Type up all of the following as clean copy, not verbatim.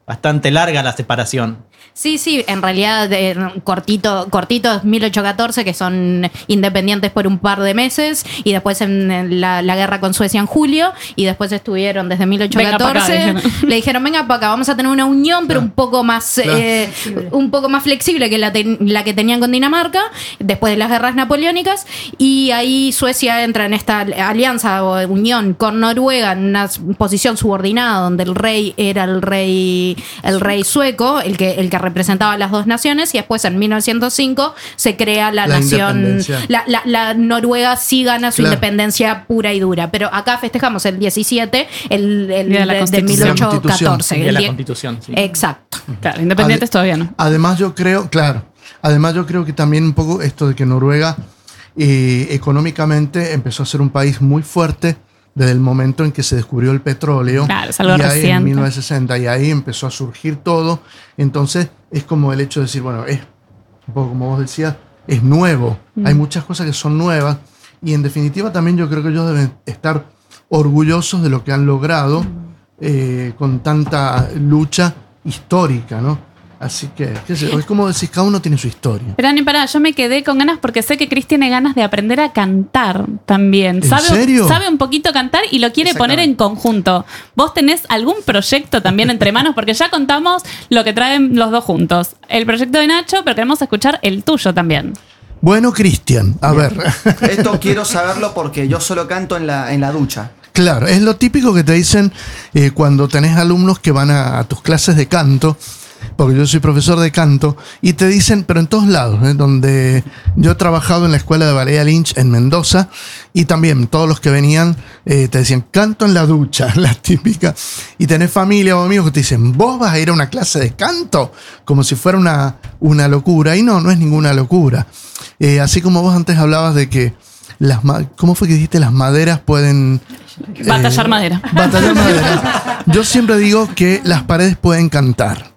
bastante larga la separación. Sí, en realidad cortitos 1814, que son independientes por un par de meses, y después en la guerra con Suecia en julio, y después estuvieron desde 1814. Le dijeron, venga para acá, vamos a tener una unión, pero un poco más flexible que la que tenían con Dinamarca, después de las guerras napoleónicas, y ahí Suecia entra en esta alianza o unión con Noruega en una posición subordinada, donde el rey era el rey sueco, el que representaba a las dos naciones, y después en 1905 se crea la nación. La Noruega sí gana su independencia pura y dura, pero acá festejamos el 17, el de 1814. De la Constitución, sí. Exacto. Claro, independientes todavía no. Además yo creo que también un poco esto de que Noruega económicamente empezó a ser un país muy fuerte desde el momento en que se descubrió el petróleo. Claro, es algo y ahí reciente. En 1960, y ahí empezó a surgir todo. Entonces es como el hecho de decir, bueno, es un poco como vos decías, es nuevo. Hay muchas cosas que son nuevas, y en definitiva también yo creo que ellos deben estar orgullosos de lo que han logrado con tanta lucha histórica, ¿no? Así que, qué sé, es como decís, cada uno tiene su historia. Pero Ani, pará, yo me quedé con ganas porque sé que Chris tiene ganas de aprender a cantar también. ¿En serio? Sabe un poquito cantar y lo quiere poner en conjunto. ¿Vos tenés algún proyecto también entre manos? Porque ya contamos lo que traen los dos juntos. El proyecto de Nacho, pero queremos escuchar el tuyo también. Bueno, Cristian, a ver. Esto quiero saberlo porque yo solo canto en la ducha. Claro, es lo típico que te dicen cuando tenés alumnos que van a tus clases de canto, porque yo soy profesor de canto, y te dicen, pero en todos lados, donde yo he trabajado en la escuela de Valeria Lynch en Mendoza, y también todos los que venían te decían, canto en la ducha, la típica, y tenés familia o amigos que te dicen, ¿vos vas a ir a una clase de canto? Como si fuera una locura, y no es ninguna locura. Así como vos antes hablabas de que ¿cómo fue que dijiste? Las maderas pueden... Batallar madera. Batallar madera. Yo siempre digo que las paredes pueden cantar.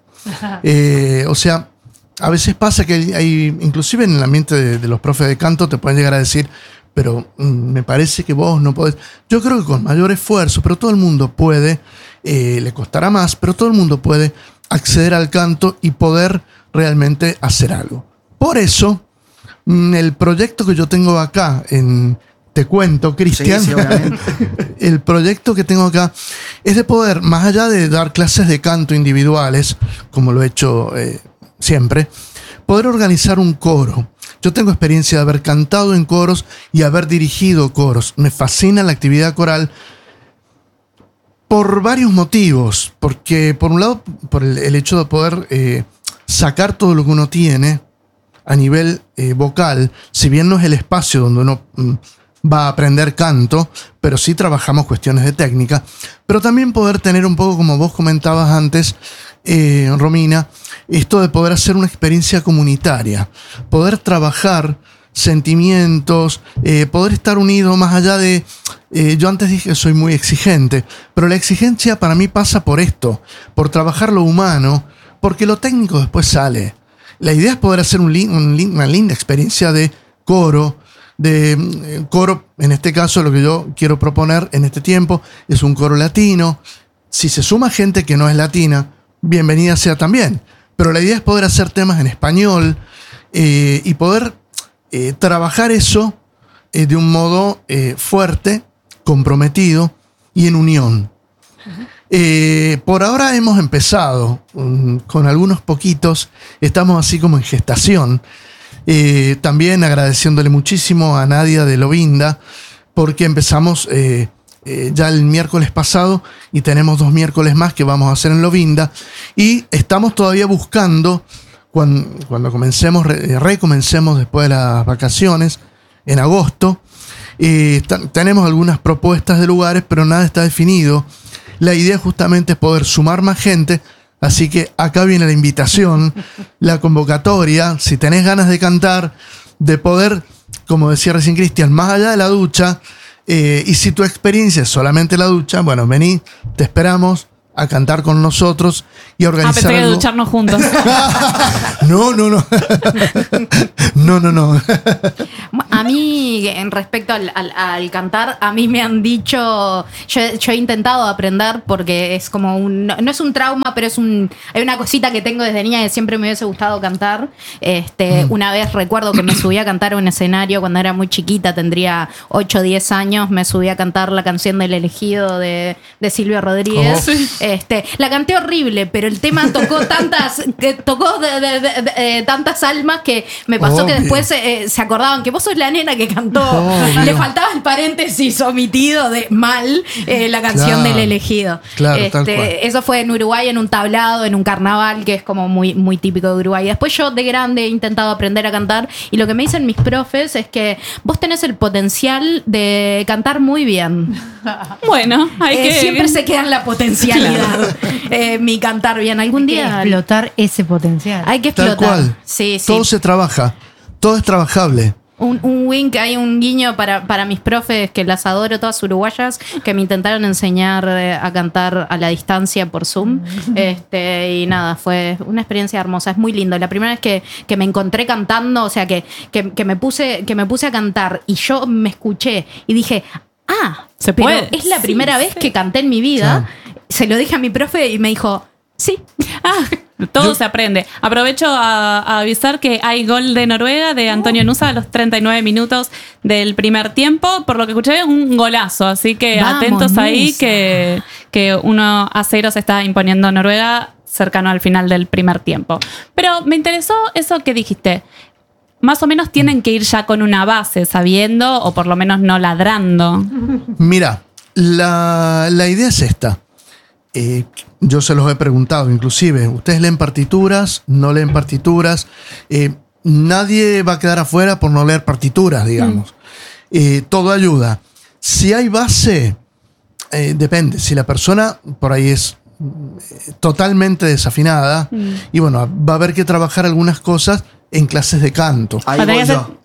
O sea, a veces pasa que hay inclusive en el ambiente de los profes de canto te pueden llegar a decir, pero me parece que vos no podés. Yo creo que con mayor esfuerzo, pero todo el mundo puede, le costará más, pero todo el mundo puede acceder al canto y poder realmente hacer algo. Por eso, el proyecto que yo tengo acá, te cuento, Cristian, sí, obviamente. El proyecto que tengo acá es de poder, más allá de dar clases de canto individuales, como lo he hecho siempre, poder organizar un coro. Yo tengo experiencia de haber cantado en coros y haber dirigido coros. Me fascina la actividad coral por varios motivos. Porque, por un lado, por el hecho de poder sacar todo lo que uno tiene a nivel vocal, si bien no es el espacio donde uno va a aprender canto, pero sí trabajamos cuestiones de técnica, pero también poder tener un poco, como vos comentabas antes, Romina, esto de poder hacer una experiencia comunitaria, poder trabajar sentimientos, poder estar unido más allá de... yo antes dije que soy muy exigente, pero la exigencia para mí pasa por esto, por trabajar lo humano, porque lo técnico después sale. La idea es poder hacer una linda experiencia de coro, en este caso lo que yo quiero proponer en este tiempo es un coro latino. Si se suma gente que no es latina, bienvenida sea también, pero la idea es poder hacer temas en español y poder trabajar eso de un modo fuerte, comprometido y en unión. Por ahora hemos empezado con algunos poquitos, estamos así como en gestación. También agradeciéndole muchísimo a Nadia de Lovinda, porque empezamos ya el miércoles pasado y tenemos 2 miércoles más que vamos a hacer en Lovinda, y estamos todavía buscando cuando recomencemos después de las vacaciones en agosto. Tenemos algunas propuestas de lugares, pero nada está definido. La idea justamente es poder sumar más gente. Así que acá viene la invitación, la convocatoria, si tenés ganas de cantar, de poder, como decía recién Cristian, más allá de la ducha, y si tu experiencia es solamente la ducha, bueno, vení, te esperamos a cantar con nosotros y a organizar pensé que algo. ducharnos juntos. No. No. A mí, en respecto al cantar, a mí me han dicho, yo he intentado aprender porque es como no es un trauma, pero hay una cosita que tengo desde niña que siempre me hubiese gustado cantar. Una vez recuerdo que me subí a cantar a un escenario cuando era muy chiquita, tendría 8 o 10 años, me subí a cantar la canción del elegido de Silvio Rodríguez. La canté horrible, pero el tema tocó tantas almas que me pasó que después se acordaban que vos sos la nena que cantó. Le faltaba el paréntesis omitido de mal la canción del elegido. Claro, tal cual. Eso fue en Uruguay, en un tablado, en un carnaval, que es como muy, muy típico de Uruguay. Después yo de grande he intentado aprender a cantar y lo que me dicen mis profes es que vos tenés el potencial de cantar muy bien. Bueno, siempre se queda en la potencialidad. Mi cantar bien. Algún día explotar ese potencial. Hay que explotar. Tal cual. Sí. Todo se trabaja. Todo es trabajable. Un wink, hay un guiño para mis profes, que las adoro, todas uruguayas, que me intentaron enseñar a cantar a la distancia por Zoom. Y nada, fue una experiencia hermosa, es muy lindo. La primera vez que me encontré cantando, o sea, que me puse a cantar y yo me escuché y dije, se pero puede. es la primera vez que canté en mi vida. Sí. Se lo dije a mi profe y me dijo, sí. Todo se aprende. Aprovecho a avisar que hay gol de Noruega de Antonio Nusa a los 39 minutos del primer tiempo. Por lo que escuché, un golazo. Así que vamos, atentos ahí Nusa. que 1-0 se está imponiendo Noruega cercano al final del primer tiempo. Pero me interesó eso que dijiste. Más o menos tienen que ir ya con una base, sabiendo o por lo menos no ladrando. Mira, la idea es esta. Yo se los he preguntado, inclusive, ¿ustedes leen partituras? ¿No leen partituras? Nadie va a quedar afuera por no leer partituras, digamos. Todo ayuda. Si hay base, depende. Si la persona por ahí es totalmente desafinada, y bueno, va a haber que trabajar algunas cosas en clases de canto. Ahí voy yo.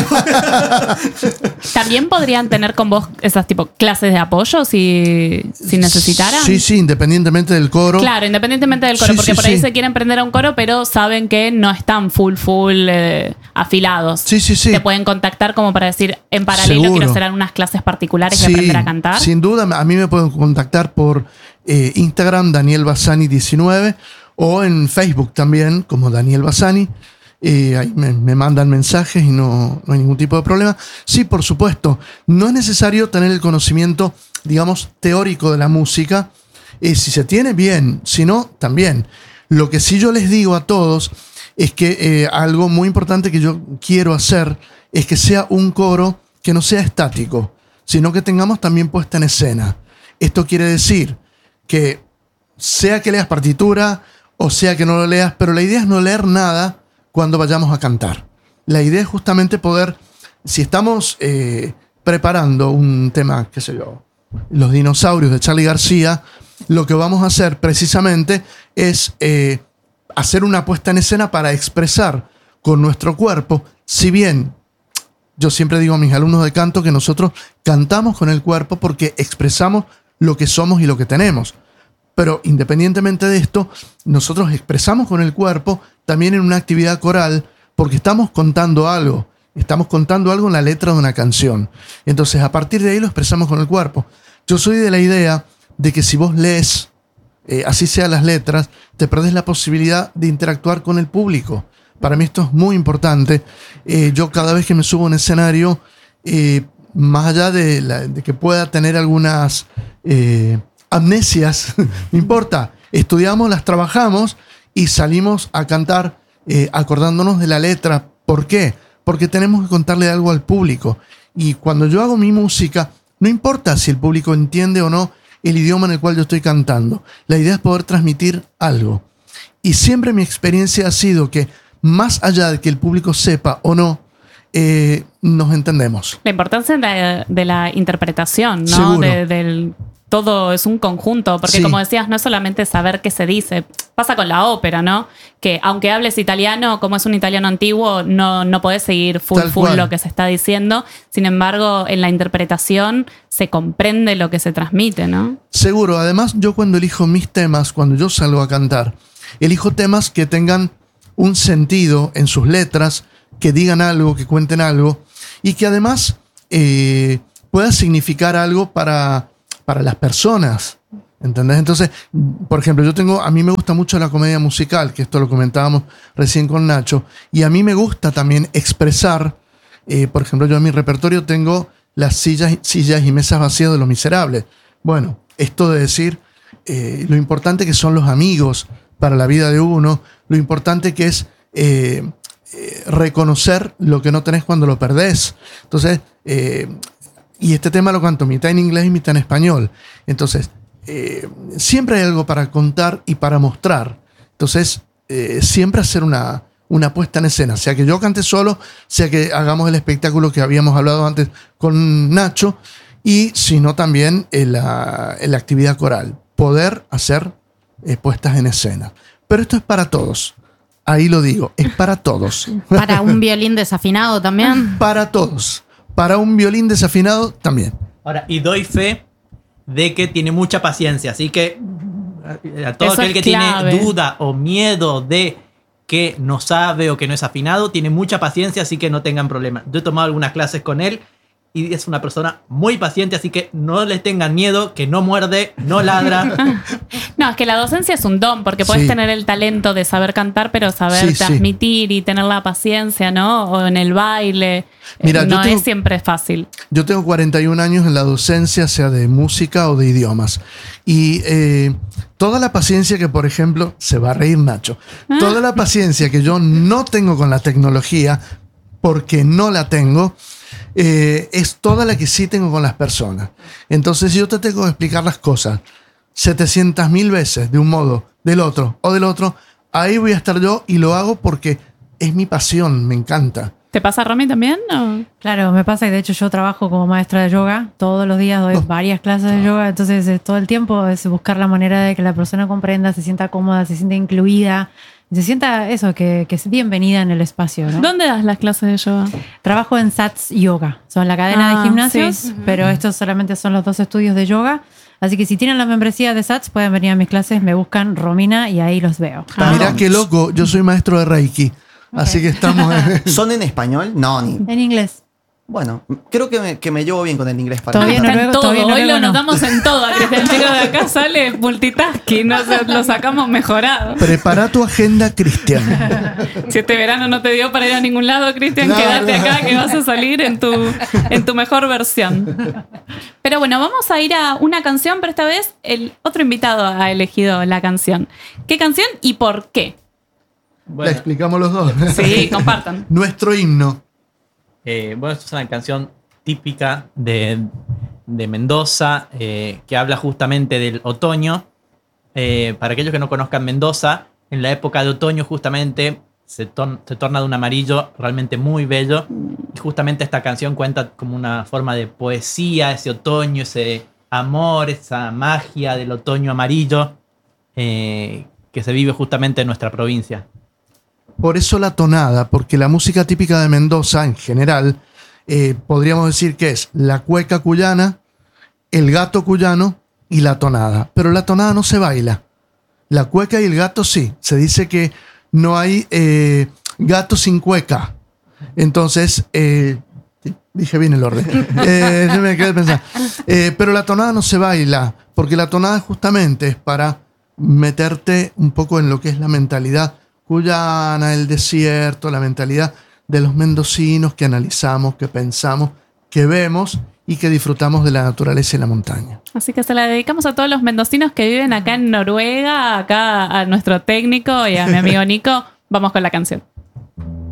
¿También podrían tener con vos esas tipo clases de apoyo si necesitaran? Sí, independientemente del coro. Claro, independientemente del coro, porque por ahí se quieren prender a un coro, pero saben que no están full afilados. Sí. Te pueden contactar como para decir, en paralelo Seguro. quiero hacer unas clases particulares de aprender a cantar. Sin duda, a mí me pueden contactar por Instagram, Daniel Bassani 19, o en Facebook también, como Daniel Bassani. Ahí me mandan mensajes y no hay ningún tipo de problema. Sí, por supuesto, no es necesario tener el conocimiento, digamos, teórico de la música. Si se tiene, bien. Si no, también. Lo que sí yo les digo a todos es que algo muy importante que yo quiero hacer es que sea un coro que no sea estático, sino que tengamos también puesta en escena. Esto quiere decir que sea que leas partitura o sea que no lo leas, pero la idea es no leer nada cuando vayamos a cantar. La idea es justamente poder, si estamos preparando un tema, qué sé yo, Los dinosaurios de Charly García, lo que vamos a hacer precisamente es hacer una puesta en escena para expresar con nuestro cuerpo. Si bien yo siempre digo a mis alumnos de canto que nosotros cantamos con el cuerpo porque expresamos lo que somos y lo que tenemos. Pero independientemente de esto, nosotros expresamos con el cuerpo también en una actividad coral porque estamos contando algo. Estamos contando algo en la letra de una canción. Entonces, a partir de ahí lo expresamos con el cuerpo. Yo soy de la idea de que si vos lees, así sean las letras, te perdés la posibilidad de interactuar con el público. Para mí esto es muy importante. Yo cada vez que me subo a un escenario, más allá de que pueda tener algunas amnesias, no importa, estudiamos, las trabajamos y salimos a cantar acordándonos de la letra. ¿Por qué? Porque tenemos que contarle algo al público. Y cuando yo hago mi música, no importa si el público entiende o no el idioma en el cual yo estoy cantando. La idea es poder transmitir algo. Y siempre mi experiencia ha sido que más allá de que el público sepa o no, nos entendemos. La importancia de la interpretación, ¿no? Seguro. Todo es un conjunto, porque Sí. como decías, no es solamente saber qué se dice. Pasa con la ópera, ¿no? Que aunque hables italiano, como es un italiano antiguo, no podés seguir full lo que se está diciendo. Sin embargo, en la interpretación se comprende lo que se transmite, ¿no? Seguro. Además, yo cuando elijo mis temas, cuando yo salgo a cantar, elijo temas que tengan un sentido en sus letras, que digan algo, que cuenten algo y que además pueda significar algo para las personas. ¿Entendés? Entonces, por ejemplo, a mí me gusta mucho la comedia musical, que esto lo comentábamos recién con Nacho, y a mí me gusta también expresar, por ejemplo, yo en mi repertorio tengo las sillas y mesas vacías de Los Miserables. Bueno, esto de decir lo importante que son los amigos para la vida de uno, lo importante que es reconocer lo que no tenés cuando lo perdés. Entonces, y este tema lo canto mitad en inglés y mitad en español. Entonces, siempre hay algo para contar y para mostrar. Entonces, siempre hacer una puesta en escena, sea que yo cante solo, sea que hagamos el espectáculo que habíamos hablado antes con Nacho, y si no también en la actividad coral, poder hacer puestas en escena. Pero esto es para todos. Ahí lo digo, es para todos. Para un violín desafinado también. Para todos. Para un violín desafinado también. Ahora, y doy fe de que tiene mucha paciencia, así que a todo Eso aquel que es clave. tiene duda o miedo de que no sabe o que no es afinado, tiene mucha paciencia, así que no tengan problema. Yo he tomado algunas clases con él y es una persona muy paciente, así que no les tengan miedo, que no muerde, no ladra. No, es que la docencia es un don, porque puedes Sí. tener el talento de saber cantar, pero saber Sí, sí. transmitir y tener la paciencia, ¿no? O en el baile. Mira, no yo tengo- es siempre fácil. Yo tengo 41 años en la docencia, sea de música o de idiomas. Y toda la paciencia que, por ejemplo, se va a reír Nacho, toda la paciencia que yo no tengo con la tecnología, porque no la tengo, es toda la que sí tengo con las personas. Entonces, si yo te tengo que explicar las cosas 700.000 veces de un modo, del otro o del otro, ahí voy a estar yo y lo hago porque es mi pasión, me encanta. ¿Te pasa, Romy, también? ¿O? Claro, me pasa y de hecho yo trabajo como maestra de yoga. Todos los días doy varias clases de yoga. Entonces todo el tiempo es buscar la manera de que la persona comprenda, se sienta cómoda, se sienta incluida, se sienta eso, que es bienvenida en el espacio, ¿no? ¿Dónde das las clases de yoga? Trabajo en Sats Yoga. Son la cadena Ah, de gimnasios, sí. pero estos solamente son los 2 estudios de yoga. Así que si tienen la membresía de Sats, pueden venir a mis clases, me buscan Romina y ahí los veo. Mirá qué loco, yo soy maestro de Reiki. Así que estamos... ¿Son en español? No, ni. En inglés. Bueno, creo que me llevo bien con el inglés para Todavía Está noruego, en todo. todavía Hoy noruego lo no. notamos en todo. A Cristian Chico de acá sale multitasking. No sé, lo sacamos mejorado. Prepara tu agenda, Cristian. Si este verano no te dio para ir a ningún lado, Cristian, Claro. quédate acá que vas a salir en tu mejor versión. Pero bueno, vamos a ir a una canción, pero esta vez el otro invitado ha elegido la canción. ¿Qué canción y por qué? La Bueno, explicamos los dos. Sí, compartan. Nuestro himno. bueno, esto es una canción típica de Mendoza, que habla justamente del otoño. Para aquellos que no conozcan Mendoza, en la época de otoño justamente se torna de un amarillo realmente muy bello. Y justamente esta canción cuenta como una forma de poesía, ese otoño, ese amor, esa magia del otoño amarillo que se vive justamente en nuestra provincia. Por eso la tonada, porque la música típica de Mendoza en general, podríamos decir que es la cueca cuyana, el gato cuyano y la tonada. Pero la tonada no se baila. La cueca y el gato sí. Se dice que no hay gato sin cueca. Entonces, dije bien el orden. Yo me quedé pensando. Pero la tonada no se baila, porque la tonada justamente es para meterte un poco en lo que es la mentalidad cuyana, el desierto, la mentalidad de los mendocinos que analizamos, que pensamos, que vemos y que disfrutamos de la naturaleza y la montaña. Así que se la dedicamos a todos los mendocinos que viven acá en Noruega, acá a nuestro técnico y a mi amigo Nico. Vamos con la canción.